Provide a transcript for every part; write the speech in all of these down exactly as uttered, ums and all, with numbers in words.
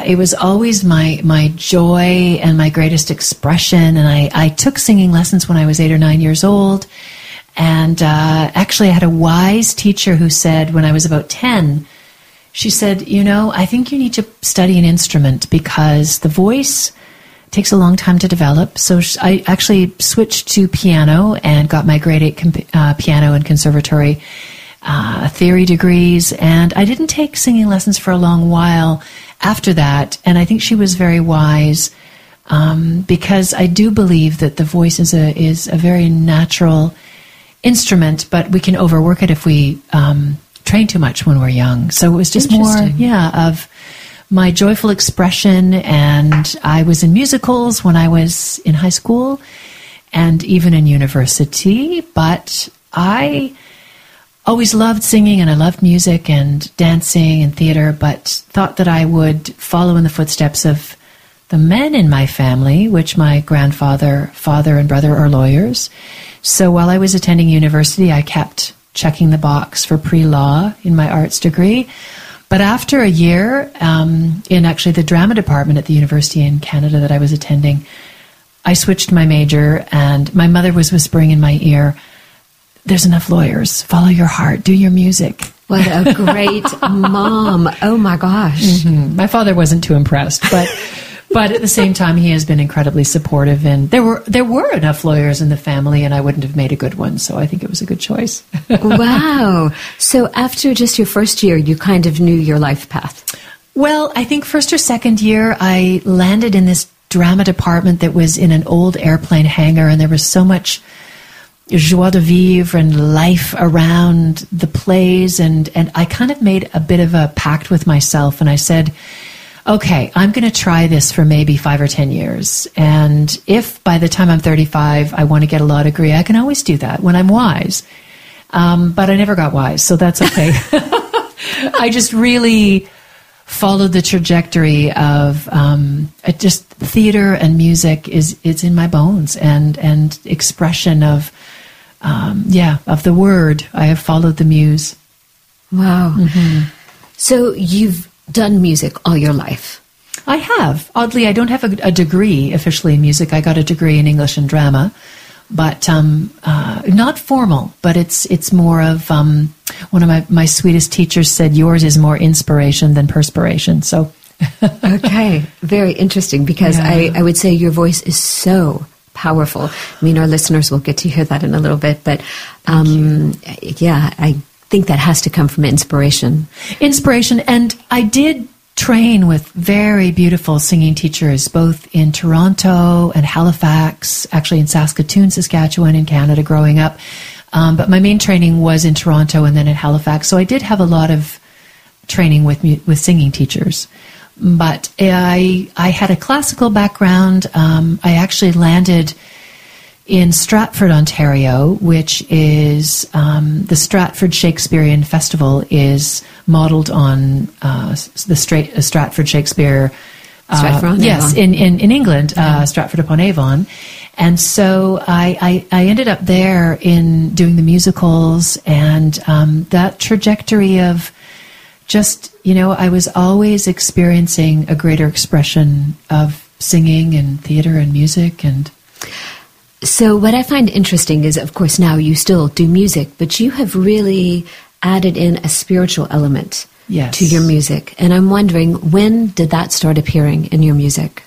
it was always my my joy and my greatest expression. And I, I took singing lessons when I was eight or nine years old. And uh, actually, I had a wise teacher who said when I was about ten, she said, you know, I think you need to study an instrument because the voice takes a long time to develop. So I actually switched to piano and got my grade eight comp- uh, piano and conservatory uh, theory degrees. And I didn't take singing lessons for a long while after that. And I think she was very wise um, because I do believe that the voice is a is a very natural instrument, but we can overwork it if we um, train too much when we're young. So it was just more, yeah, of my joyful expression. And I was in musicals when I was in high school and even in university, but I always loved singing and I loved music and dancing and theater, but thought that I would follow in the footsteps of the men in my family, which my grandfather, father, and brother are lawyers. So while I was attending university, I kept checking the box for pre-law in my arts degree. But after a year um, in actually the drama department at the university in Canada that I was attending, I switched my major, and my mother was whispering in my ear, there's enough lawyers. Follow your heart. Do your music. What a great mom. Oh, my gosh. Mm-hmm. My father wasn't too impressed, but but at the same time, he has been incredibly supportive. And there were there were enough lawyers in the family, and I wouldn't have made a good one. So I think it was a good choice. Wow. So after just your first year, you kind of knew your life path. Well, I think first or second year, I landed in this drama department that was in an old airplane hangar, and there was so much joie de vivre and life around the plays, and, and I kind of made a bit of a pact with myself, and I said, okay, I'm going to try this for maybe five or ten years, and if by the time I'm thirty-five I want to get a law degree, I can always do that when I'm wise. Um, but I never got wise, so that's okay. I just really followed the trajectory of um, it just theater and music is it's in my bones, and and expression of um, yeah of the word. I have followed the muse. Wow. Mm-hmm. So you've done music all your life. I have. Oddly, I don't have a, a degree officially in music. I got a degree in English and drama, but um, uh, not formal. But it's it's more of um, one of my, my sweetest teachers said, yours is more inspiration than perspiration. So, okay, very interesting, because yeah. I, I would say your voice is so powerful. I mean, our listeners will get to hear that in a little bit, but um, yeah, I think that has to come from inspiration. Inspiration, and I did train with very beautiful singing teachers, both in Toronto and Halifax, actually in Saskatoon, Saskatchewan, in Canada, growing up. Um, but my main training was in Toronto and then at Halifax. So I did have a lot of training with with singing teachers. But I I had a classical background. Um, I actually landed in Stratford, Ontario, which is um, the Stratford Shakespearean Festival is modeled on uh, the Stra- uh, Stratford Shakespeare. Uh, Stratford yes, in, in, in England, uh, Stratford upon Avon. And so I, I, I ended up there in doing the musicals, and um, that trajectory of just, you know, I was always experiencing a greater expression of singing and theater and music. And so what I find interesting is, of course, now you still do music, but you have really added in a spiritual element yes. to your music. And I'm wondering, when did that start appearing in your music?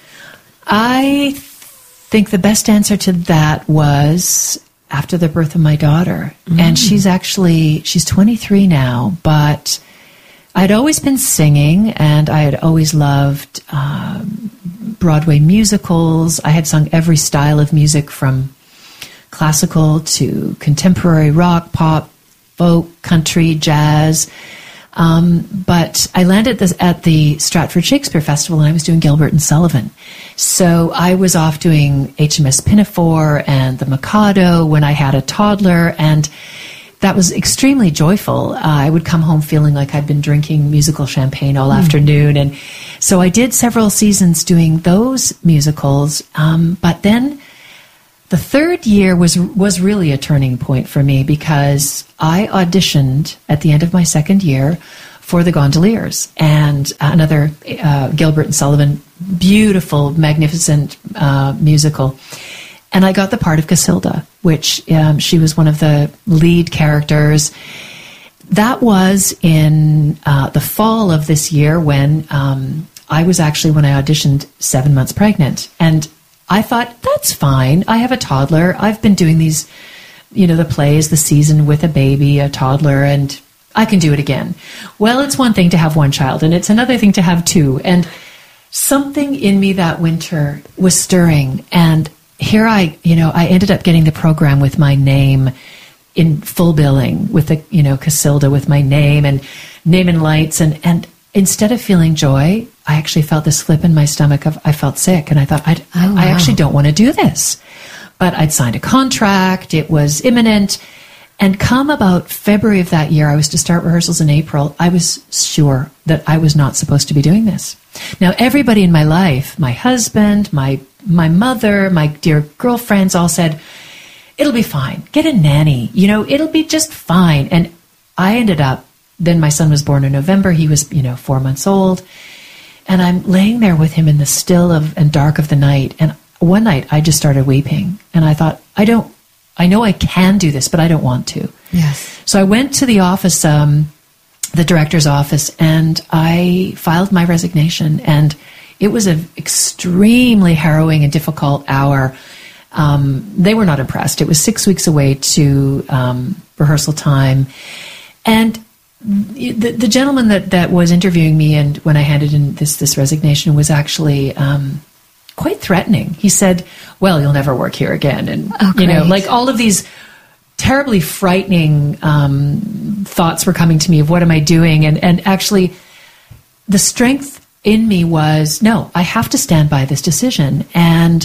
I think the best answer to that was after the birth of my daughter. Mm. And she's actually, she's twenty-three now, but I'd always been singing, and I had always loved um, Broadway musicals. I had sung every style of music from classical to contemporary rock, pop, folk, country, jazz. Um, but I landed this at the Stratford Shakespeare Festival, and I was doing Gilbert and Sullivan. So I was off doing H M S Pinafore and The Mikado when I had a toddler, and that was extremely joyful. Uh, I would come home feeling like I'd been drinking musical champagne all mm. afternoon. And so I did several seasons doing those musicals. Um, but then the third year was was really a turning point for me, because I auditioned at the end of my second year for the Gondoliers, and another uh, Gilbert and Sullivan, beautiful, magnificent uh, musical. And I got the part of Casilda, which um, she was one of the lead characters. That was in uh, the fall of this year when um, I was actually, when I auditioned, seven months pregnant. And I thought, that's fine. I have a toddler. I've been doing these, you know, the plays, the season with a baby, a toddler, and I can do it again. Well, it's one thing to have one child, and it's another thing to have two. And something in me that winter was stirring. And here I, you know, I ended up getting the program with my name in full billing, with the, you know, Casilda with my name and name and lights. And, and instead of feeling joy, I actually felt this flip in my stomach of, I felt sick. And I thought, I'd, oh, wow. I actually don't want to do this. But I'd signed a contract. It was imminent. And come about February of that year, I was to start rehearsals in April. I was sure that I was not supposed to be doing this. Now, everybody in my life, my husband, my my mother, my dear girlfriends all said, it'll be fine. Get a nanny. You know, it'll be just fine. And I ended up, then my son was born in November. He was, you know, four months old. And I'm laying there with him in the still of and dark of the night. And one night I just started weeping. And I thought, I don't, I know I can do this, but I don't want to. Yes. So I went to the office, um, the director's office, and I filed my resignation. And it was an extremely harrowing and difficult hour. Um, they were not impressed. It was six weeks away to um, rehearsal time. And the, the gentleman that, that was interviewing me, and when I handed in this, this resignation, was actually um, quite threatening. He said, well, you'll never work here again. And, oh, you know, like all of these terribly frightening um, thoughts were coming to me of what am I doing? And, and actually the strength in me was, no, I have to stand by this decision. And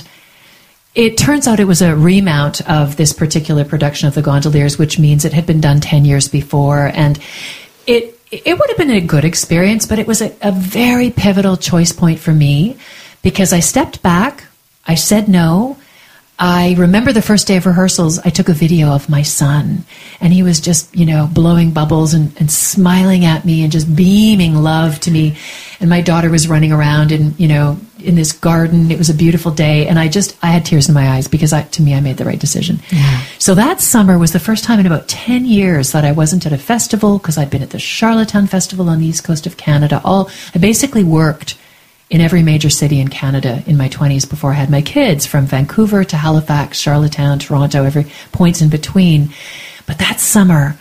it turns out it was a remount of this particular production of The Gondoliers, which means it had been done ten years before. And it it would have been a good experience, but it was a, a very pivotal choice point for me because I stepped back, I said no. I remember the first day of rehearsals, I took a video of my son, and he was just, you know, blowing bubbles and, and smiling at me and just beaming love to me. And my daughter was running around in, you know, in this garden. It was a beautiful day. And I just, I had tears in my eyes because I, to me, I made the right decision. Yeah. So that summer was the first time in about ten years that I wasn't at a festival, because I'd been at the Charlottetown Festival on the east coast of Canada. All, I basically worked in every major city in Canada in my twenties before I had my kids, from Vancouver to Halifax, Charlottetown, Toronto, every points in between. But that summer,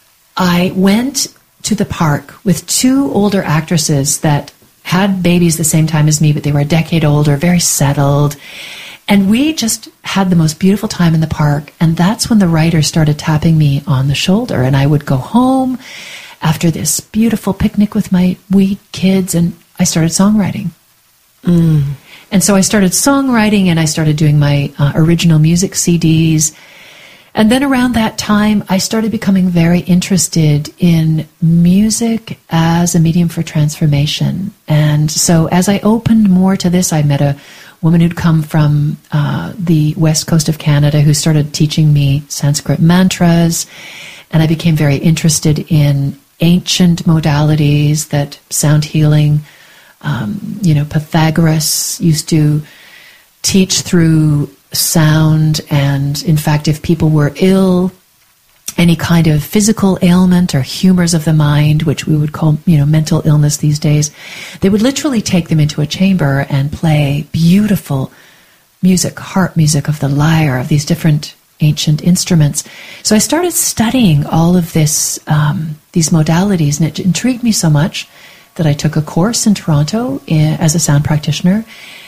I went to the park with two older actresses that had babies the same time as me, but they were a decade older, very settled. And we just had the most beautiful time in the park. And that's when the writer started tapping me on the shoulder. And I would go home after this beautiful picnic with my wee kids, and I started songwriting. Mm. And so I started songwriting, and I started doing my uh, original music C Ds. And then around that time, I started becoming very interested in music as a medium for transformation. And so as I opened more to this, I met a woman who'd come from uh, the west coast of Canada who started teaching me Sanskrit mantras. And I became very interested in ancient modalities, that sound healing. Um, you know, Pythagoras used to teach through sound, and in fact, if people were ill, any kind of physical ailment or humors of the mind, which we would call, you know, mental illness these days, they would literally take them into a chamber and play beautiful music, harp music of the lyre, of these different ancient instruments. So I started studying all of this, um, these modalities, and it intrigued me so much that I took a course in Toronto as a sound practitioner.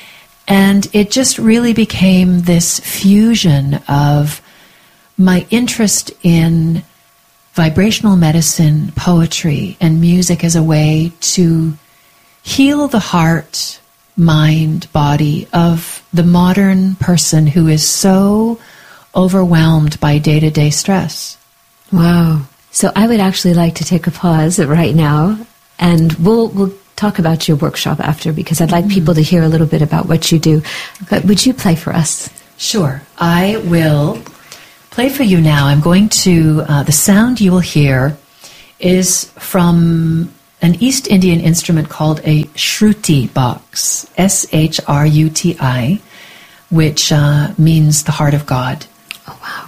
And it just really became this fusion of my interest in vibrational medicine, poetry, and music as a way to heal the heart, mind, body of the modern person who is so overwhelmed by day-to-day stress. Wow. So I would actually like to take a pause right now, and we'll we'll talk about your workshop after, because I'd like people to hear a little bit about what you do. But would you play for us? Sure. I will play for you now. I'm going to, uh, the sound you will hear is from an East Indian instrument called a Shruti box, S H R U T I, which uh, means the heart of God. Oh, wow.